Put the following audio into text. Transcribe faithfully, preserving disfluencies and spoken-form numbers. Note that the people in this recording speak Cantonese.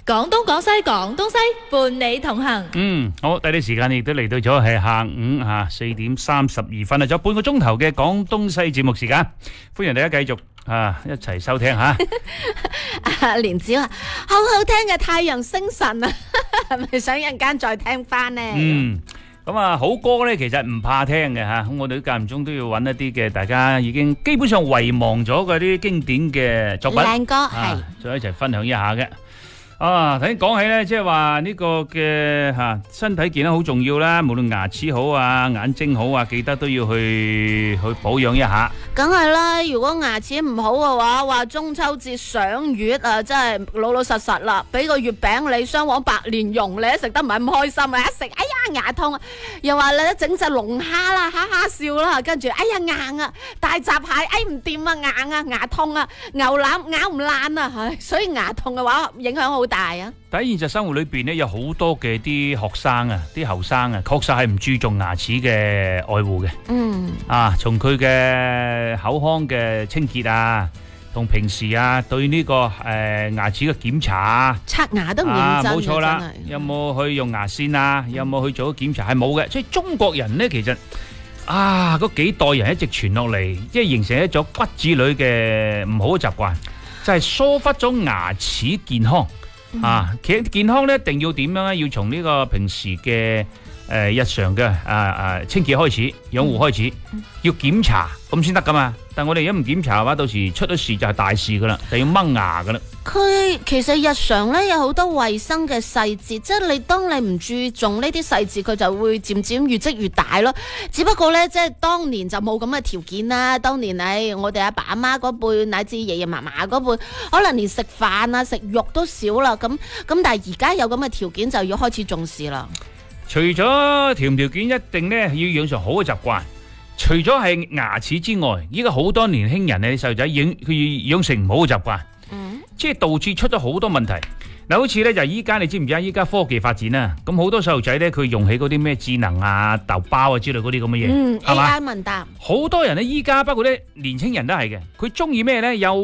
廣東廣西廣東西伴你同行。 嗯，好，第啲時間亦都嚟到咗係下午吓四點三十二分啦，仲有半個鐘頭嘅廣東西節目時間，歡迎大家繼續啊一齊收聽吓。 啊，連子話好好聽嘅太陽星辰啊，係咪想一陣間再聽翻呢？ 嗯。咁啊，好歌咧，其實唔怕聽嘅吓，咁我哋都間唔中都要揾一啲嘅，大家已經基本上遺忘咗嗰啲經典嘅作品， 靚歌係， 再一齊分享一下嘅。啊，頭先講起咧，即係話呢個嘅吓身體健康好重要啦，無論牙齒好啊、眼睛好啊，記得都要去去保養一下。 梗係啦，如果牙齒唔好嘅話，話中秋節賞月啊，真係老老實實啦，俾個月餅你，雙黃白蓮蓉，你都食得唔係咁開心啊！一食，哎呀牙痛啊！又話你整隻龍蝦啦，哈哈笑啦，跟住哎呀硬啊，大閘蟹哎唔掂啊，硬啊，牙痛啊，牛腩咬唔爛啊，唉，所以牙痛嘅話影響好大啊！ 但喺現實生活裏邊咧，有好多嘅啲學生啊，啲後生啊，確實係唔注重牙齒嘅愛護嘅。 嗯， 啊，從佢嘅口腔嘅清潔啊，同平時啊對呢、這個誒、呃、牙齒嘅檢查啊， 刷牙都唔認真， 冇錯啦。 真係有冇去用牙線啊？有冇去做檢查？係冇嘅。所以中國人呢，其實啊，嗰幾代人一直傳落嚟，即係形成一種骨子裏嘅唔好嘅習慣，就係、是、疏忽咗牙齒健康。啊，其實健康咧一定要點樣咧？要從呢個平時嘅誒、呃、日常嘅啊啊清潔開始，養護開始，嗯、要檢查咁先得噶嘛。但係我哋而家唔檢查嘅話，到時出咗事就係大事噶啦，就要掹牙噶啦。 佢其實日常咧有好多衛生嘅細節，即係你當你唔注重呢啲細節，佢就會漸漸越積越大咯。只不過咧，即係當年就冇咁嘅條件啦。當年誒，我哋阿爸阿媽嗰輩，乃至爺爺嫲嫲嗰輩，可能連食飯啊、食肉都少啦。咁咁，但係而家有咁嘅條件，就要開始重視啦。 除咗條唔條件，一定咧要養成好嘅習慣。除咗係牙齒之外，依家好多年輕人咧，細路仔養佢養成唔好嘅習慣。嗯，即係導致出咗好多問題。嗱，好似咧就依家你知唔知啊？依家科技發展啊，咁好多細路仔咧佢用起嗰啲咩智能啊、豆包啊之類嗰啲咁嘅嘢， 嗯， 係嘛？ A I 問答， 好多人咧依家包括咧年青人都係嘅，佢中意咩咧？有